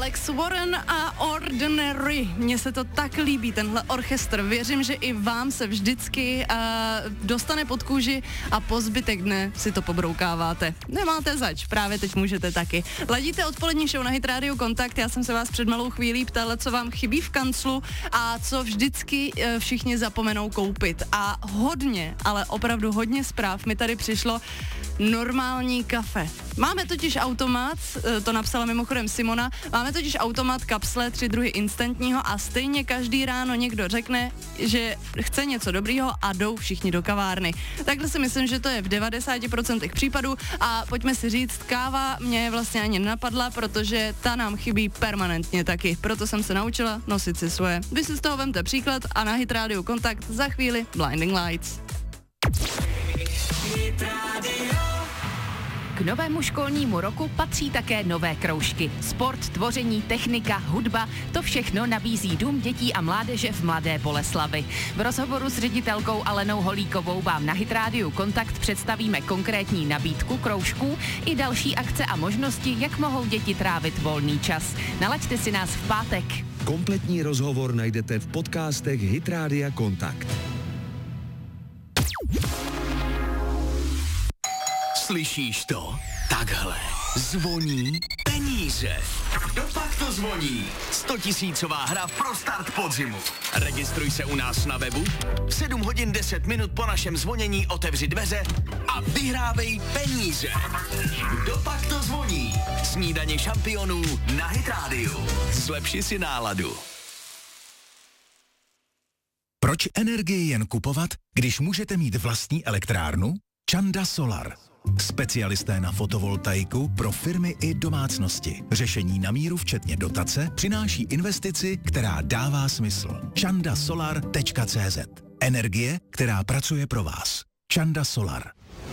Alex Warren a Ordinary. Mně se to tak líbí, tenhle orchestr. Věřím, že i vám se vždycky dostane pod kůži a po zbytek dne si to pobroukáváte. Nemáte zač, právě teď můžete taky. Ladíte odpolední show na Hit Radio Kontakt, já jsem se vás před malou chvílí ptala, co vám chybí v kanclu a co vždycky všichni zapomenou koupit. A hodně, ale opravdu hodně zpráv mi tady přišlo. Normální kafe. Máme totiž automat, to napsala mimochodem Simona, máme totiž automat, kapsle, 3 druhy instantního a stejně každý ráno někdo řekne, že chce něco dobrýho a jdou všichni do kavárny. Takhle si myslím, že to je v 90% případů a pojďme si říct, káva mě vlastně ani nenapadla, protože ta nám chybí permanentně taky. Proto jsem se naučila nosit si svoje. Vy si z toho vemte příklad a na Hit Radio Kontakt za chvíli Blinding Lights. K novému školnímu roku patří také nové kroužky. Sport, tvoření, technika, hudba, to všechno nabízí Dům dětí a mládeže v Mladé Boleslavi. V rozhovoru s ředitelkou Alenou Holíkovou vám na Hit Radio Kontakt představíme konkrétní nabídku kroužků i další akce a možnosti, jak mohou děti trávit volný čas. Nalaďte si nás v pátek. Kompletní rozhovor najdete v podcastech Hit Radia Kontakt. Slyšíš to? Takhle zvoní peníze. Dopak to zvoní. 100 000 hra pro start podzimu. Registruj se u nás na webu. 7 hodin 10 minut po našem zvonění otevři dveře a vyhrávej peníze. Dopak to zvoní. Snídaně šampionů na Hit Radio. Zlepši si náladu. Proč energii jen kupovat, když můžete mít vlastní elektrárnu? Čanda Solar. Specialisté na fotovoltaiku pro firmy i domácnosti. Řešení na míru včetně dotace přináší investici, která dává smysl. chandasolar.cz. Energie, která pracuje pro vás. Čanda Solar.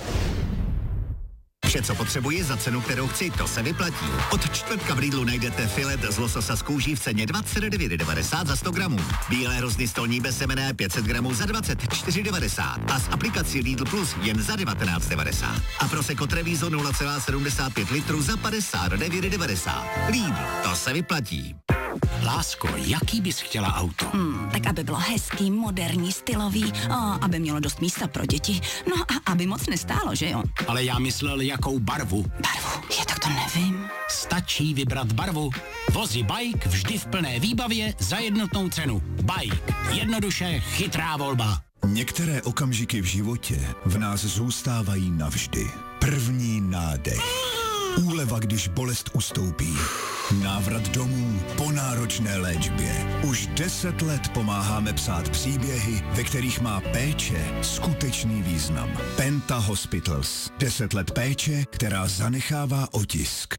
Vše, co potřebuji za cenu, kterou chci, to se vyplatí. Od čtvrtka v Lidlu najdete filet z lososa z kůží v ceně 29,90 za 100 gramů. Bílé hrozny stolní bezsemenné 500 gramů za 24,90 a s aplikací Lidl Plus jen za 19,90. A Prosecco Treviso 0,75 litru za 59,90. Lidl, to se vyplatí. Lásko, jaký bys chtěla auto? Tak aby bylo hezký, moderní, stylový, aby mělo dost místa pro děti, no a aby moc nestálo, že jo? Ale já myslel, jakou barvu. Barvu? Tak to nevím. Stačí vybrat barvu. Vozy Bike vždy v plné výbavě za jednotnou cenu. Bike. Jednoduše chytrá volba. Některé okamžiky v životě v nás zůstávají navždy. První nádech. Úleva, když bolest ustoupí. Návrat domů po náročné léčbě. Už 10 let pomáháme psát příběhy, ve kterých má péče skutečný význam. Penta Hospitals. 10 let péče, která zanechává otisk.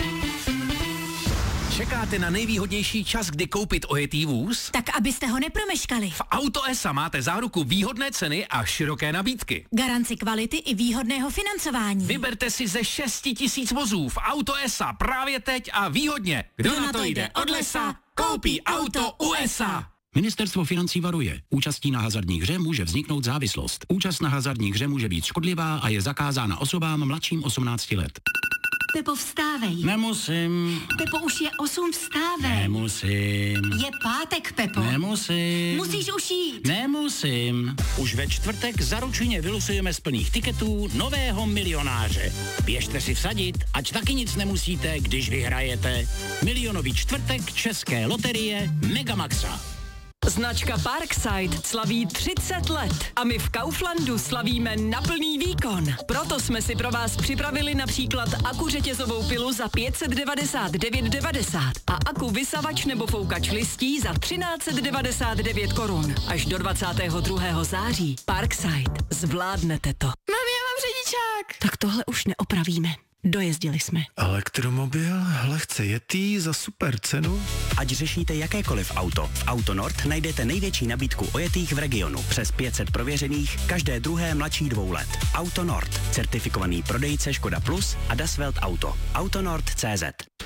Čekáte na nejvýhodnější čas, kdy koupit ojetý vůz? Tak abyste ho nepromeškali. V Auto S máte záruku výhodné ceny a široké nabídky. Garanci kvality i výhodného financování. Vyberte si ze 6 000 vozů v Auto S právě teď a výhodně. Kdo na to jde od lesa, koupí Auto USA. Ministerstvo financí varuje. Účastí na hazardní hře může vzniknout závislost. Účast na hazardní hře může být škodlivá a je zakázána osobám mladším 18 let. Pepo, vstávej. Nemusím. Pepo, už je 8, vstávej. Nemusím. Je pátek, Pepo. Nemusím. Musíš už jít. Nemusím. Už ve čtvrtek zaručeně vylosujeme z plných tiketů nového milionáře. Běžte si vsadit, ať taky nic nemusíte, když vyhrajete. Milionový čtvrtek České loterie Megamaxa. Značka Parkside slaví 30 let a my v Kauflandu slavíme na plný výkon. Proto jsme si pro vás připravili například aku řetězovou pilu za 599,90 a aku vysavač nebo foukač listí za 1399 korun. Až do 22. září. Parkside. Zvládnete to. Mami, já mám řidičák. Tak tohle už neopravíme. Dojezdili jsme. Elektromobil, lehce jetý za super cenu. Ať řešíte jakékoliv auto, v Auto Nord najdete největší nabídku ojetých v regionu. Přes 500 prověřených, každé druhé mladší 2 let. Auto Nord, certifikovaný prodejce Škoda Plus a Das Welt Auto. Autonord.cz.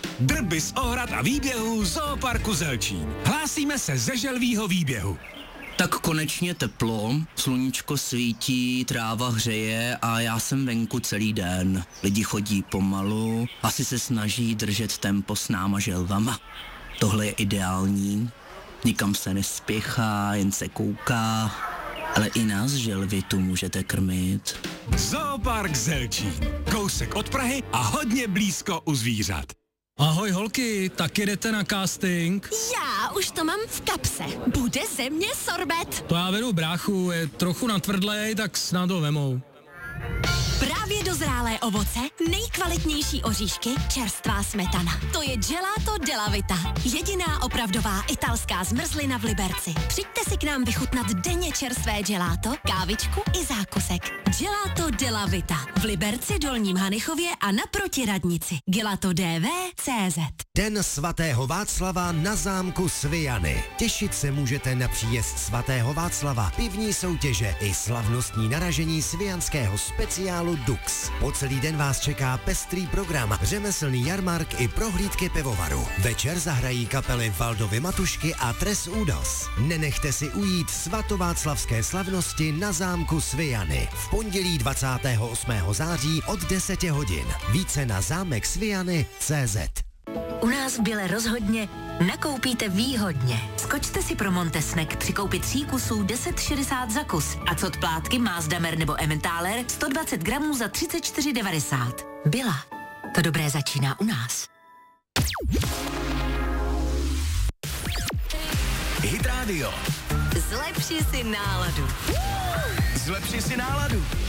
Drby z ohrad a výběhů Zooparku Zelčín. Hlásíme se ze želvýho výběhu. Tak konečně teplo, sluníčko svítí, tráva hřeje a já jsem venku celý den. Lidi chodí pomalu, asi se snaží držet tempo s náma želvama. Tohle je ideální, nikam se nespěchá, jen se kouká, ale i nás želvy tu můžete krmit. Zoopark Zelčín, kousek od Prahy a hodně blízko u zvířat. Ahoj holky, taky jdete na casting? Já už to mám v kapse. Bude ze mě sorbet. To já vedu bráchu, je trochu natvrdlej, tak snad ho vemou. Právě dozrálé ovoce, nejkvalitnější oříšky, čerstvá smetana. To je Gelato della Vita. Jediná opravdová italská zmrzlina v Liberci. Přijďte si k nám vychutnat denně čerstvé gelato, kávičku i zákusek. Gelato della Vita. V Liberci, Dolním Hanichově a naproti radnici. GelatoDV.cz. Den svatého Václava na zámku Sviany. Těšit se můžete na příjezd svatého Václava, pivní soutěže i slavnostní naražení svijanského speciálu Dux. Po celý den vás čeká pestrý program, řemeslný jarmark i prohlídky pivovaru. Večer zahrají kapely Valdovy Matušky a Tres Udos. Nenechte si ujít svatováclavské slavnosti na zámku Sviany. V pondělí 28. září od 10 hodin. Více na zámeksviany.cz. U nás v Běle rozhodně nakoupíte výhodně. Skočte si pro Montesnek při koupi 3 kusů 10,60 za kus a cot plátky Mazdamer nebo Emmentaler 120 gramů za 34,90. Byla. To dobré začíná u nás. Hit Radio. Zlepši si náladu. Zlepši si náladu.